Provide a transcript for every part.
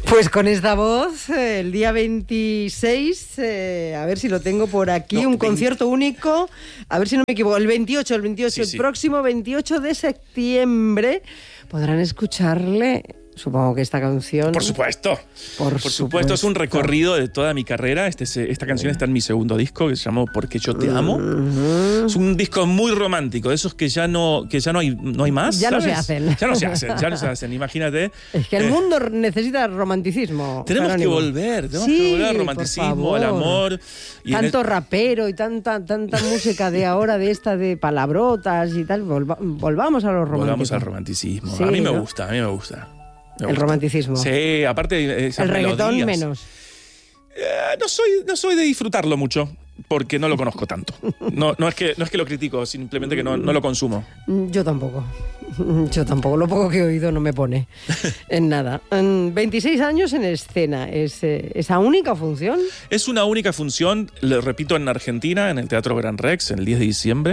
Pues con esta voz, el día 26, a ver si lo tengo por aquí, un concierto único, a ver si no me equivoco, el 28, sí, el próximo 28 de septiembre podrán escucharle. Supongo que esta canción... Por supuesto. Por supuesto, es un recorrido de toda mi carrera. Esta canción está en mi segundo disco, que se llamó Porque yo te amo. Es un disco muy romántico, de esos que ya no hay más. Ya ¿sabes? No se hacen, imagínate. Es que el mundo necesita romanticismo. Tenemos que volver al romanticismo, al amor. Y tanto rapero y tanta música de ahora, de esta de palabrotas y tal. Volvamos a lo romántico. Volvamos al romanticismo. Sí, a mí me gusta. El romanticismo. Sí, aparte esas el reggaetón melodías. Menos. No soy de disfrutarlo mucho, porque no lo conozco tanto. No es que lo critico, simplemente que no lo consumo. Yo tampoco. Lo poco que he oído no me pone en nada. 26 años en escena. ¿Esa única función? Es una única función, lo repito, en Argentina, en el Teatro Gran Rex, el 10 de diciembre.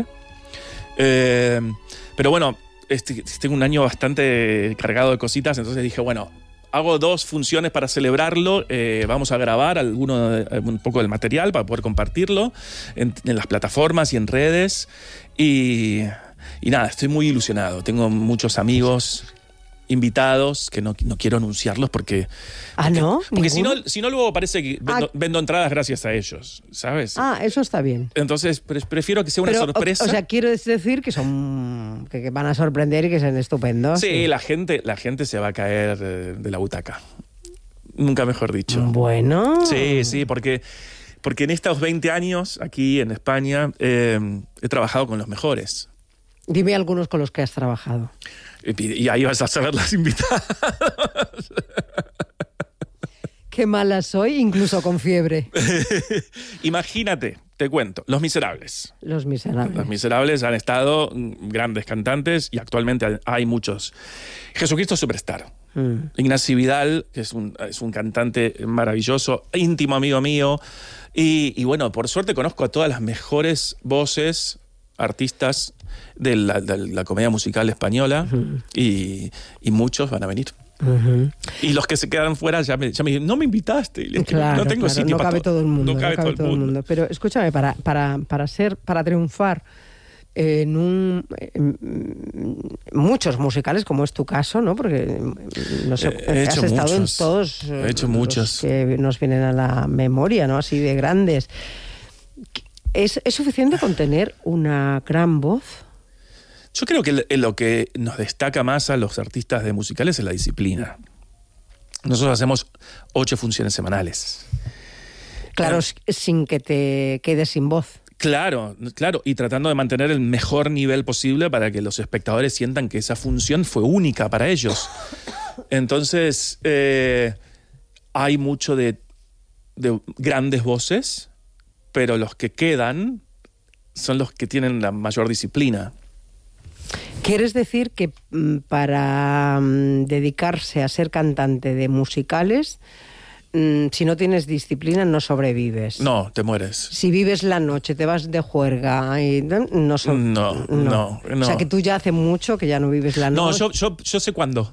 Pero bueno, tengo un año bastante cargado de cositas, entonces dije, bueno, hago 2 funciones para celebrarlo, vamos a grabar un poco del material para poder compartirlo en las plataformas y en redes, y nada, estoy muy ilusionado, tengo muchos amigos invitados que no quiero anunciarlos porque porque si no luego parece que vendo entradas gracias a ellos, ¿sabes? Eso está bien. Entonces prefiero que sea una sorpresa. O sea, quiero decir que son que van a sorprender y que sean estupendos. Sí, la gente se va a caer de la butaca. Nunca mejor dicho. Bueno. Sí, porque en estos 20 años aquí en España he trabajado con los mejores. Dime algunos con los que has trabajado. Y ahí vas a saber las invitadas. Qué mala soy, incluso con fiebre. Imagínate, te cuento, Los Miserables. Los Miserables han estado grandes cantantes y actualmente hay muchos. Jesucristo Superstar. Ignacio Vidal, que es un cantante maravilloso, íntimo amigo mío. Y bueno, por suerte conozco a todas las mejores voces, artistas de la comedia musical española, y muchos van a venir. Y los que se quedan fuera ya me dicen, no me invitaste. Claro, no tengo sitio no cabe todo el mundo. No cabe todo el mundo. Pero escúchame, para triunfar en muchos musicales, como es tu caso, ¿no? Porque has estado en todos. He hecho muchos que nos vienen a la memoria, ¿no? Así de grandes. ¿Es suficiente con tener una gran voz? Yo creo que lo que nos destaca más a los artistas de musicales es la disciplina. Nosotros hacemos 8 funciones semanales. Claro, sin que te quedes sin voz. Claro, y tratando de mantener el mejor nivel posible para que los espectadores sientan que esa función fue única para ellos. Entonces, hay mucho de grandes voces, pero los que quedan son los que tienen la mayor disciplina. ¿Quieres decir que para dedicarse a ser cantante de musicales, si no tienes disciplina no sobrevives? No, te mueres. Si vives la noche, te vas de juerga y no. O sea, que tú ya hace mucho que ya no vives la noche. No, yo sé cuándo.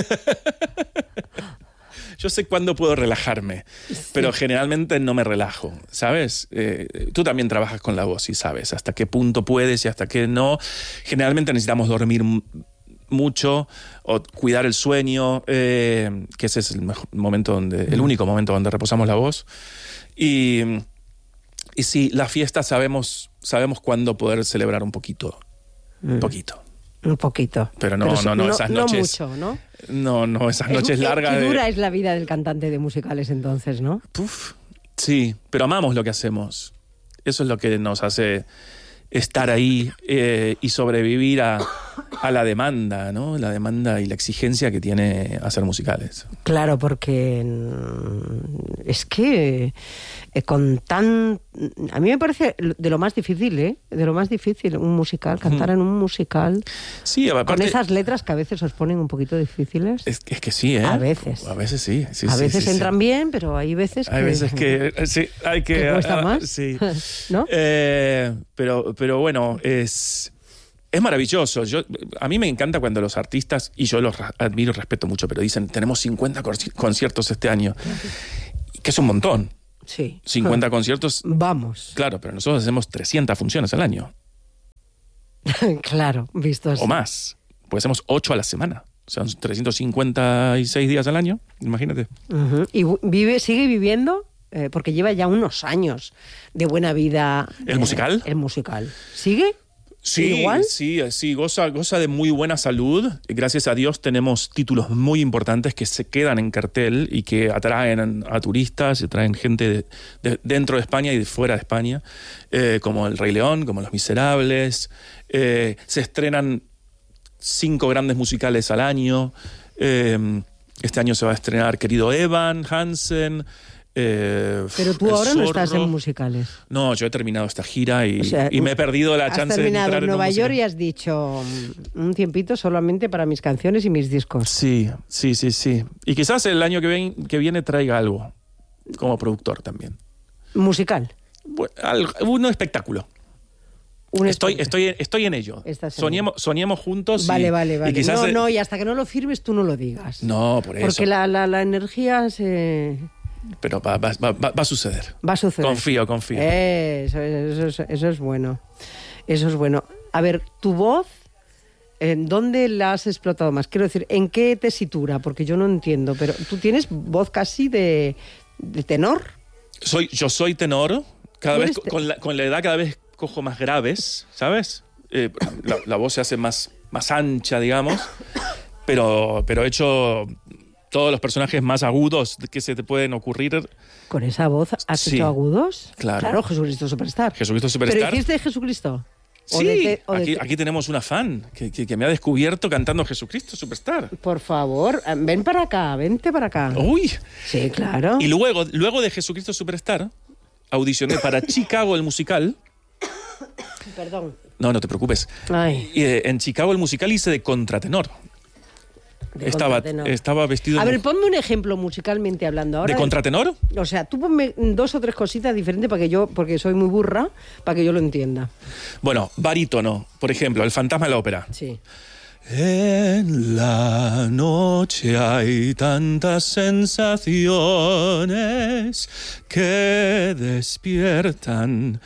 Yo sé cuándo puedo relajarme, pero generalmente no me relajo, ¿sabes? Tú también trabajas con la voz y sabes hasta qué punto puedes y hasta qué no. Generalmente necesitamos dormir mucho o cuidar el sueño, que ese es el único momento donde reposamos la voz. Y sí, la fiesta sabemos cuándo poder celebrar un poquito. Un poquito. Pero no esas noches. No mucho, ¿no? No, esas noches largas. Qué dura es la vida del cantante de musicales entonces, ¿no? Sí, pero amamos lo que hacemos. Eso es lo que nos hace estar ahí y sobrevivir a la demanda, ¿no? La demanda y la exigencia que tiene hacer musicales. Claro, porque es que a mí me parece de lo más difícil, un musical, cantar en un musical. Sí, aparte, con esas letras que a veces os ponen un poquito difíciles. Es que sí, ¿eh? A veces. A veces sí. A veces entran bien, pero hay veces que... Hay veces que sí, hay que... cuesta más. Sí. ¿No? Pero bueno, es Es maravilloso. A mí me encanta cuando los artistas, y yo los admiro y respeto mucho, pero dicen, tenemos 50 conciertos este año, que es un montón. Sí. 50 conciertos. Vamos. Claro, pero nosotros hacemos 300 funciones al año. Claro, visto así. O más. Pues hacemos 8 a la semana. O sea, son 356 días al año, imagínate. Uh-huh. ¿Y sigue viviendo? Porque lleva ya unos años de buena vida. ¿El musical? El musical. ¿Sigue? Sí, ¿Igual? sí, goza de muy buena salud. Gracias a Dios tenemos títulos muy importantes que se quedan en cartel y que atraen a turistas, atraen gente dentro de España y de fuera de España, como El Rey León, como Los Miserables. Se estrenan 5 grandes musicales al año. Este año se va a estrenar Querido Evan Hansen. Pero tú ahora no estás en musicales. No, yo he terminado esta gira y me he perdido la chance de entrar en terminado en Nueva York musical. y has dicho un tiempito solamente para mis canciones y mis discos. Sí. Y quizás el año que viene traiga algo como productor también. ¿Musical? Un espectáculo. Estoy en ello. Soñemos juntos. Vale. Y quizás y hasta que no lo firmes tú no lo digas. No, por eso. Porque la energía se... Pero va a suceder. Va a suceder. Confío. Eso es bueno. Eso es bueno. A ver, tu voz, ¿en dónde la has explotado más? Quiero decir, ¿en qué tesitura? Porque yo no entiendo, pero tú tienes voz casi de tenor. Yo soy tenor. Cada vez con la edad cada vez cojo más graves, ¿sabes? La voz se hace más ancha, digamos. Pero he hecho todos los personajes más agudos que se te pueden ocurrir. ¿Con esa voz has hecho agudos? Claro, Jesucristo Superstar. ¿Pero hiciste de Jesucristo? Sí, aquí tenemos una fan que me ha descubierto cantando Jesucristo Superstar. Por favor, vente para acá. ¡Uy! Sí, claro. Y luego de Jesucristo Superstar, audicioné para Chicago el musical. Perdón. No te preocupes. Ay. Y en Chicago el musical hice de contratenor. Estaba vestido... A ver, ponme un ejemplo musicalmente hablando ahora. ¿De contratenor? O sea, tú ponme 2 o 3 cositas diferentes porque soy muy burra, para que yo lo entienda. Bueno, barítono, por ejemplo, El fantasma de la ópera. Sí. En la noche hay tantas sensaciones que despiertan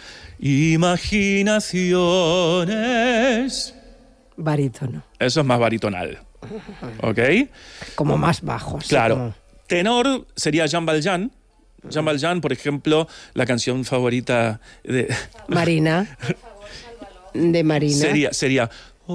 imaginaciones. Barítono. Eso es más baritonal. ¿Ok? Como más bajo. Claro. Como... Tenor sería Jean Valjean. Jean Valjean, por ejemplo, la canción favorita de... Marina. De Marina. Sería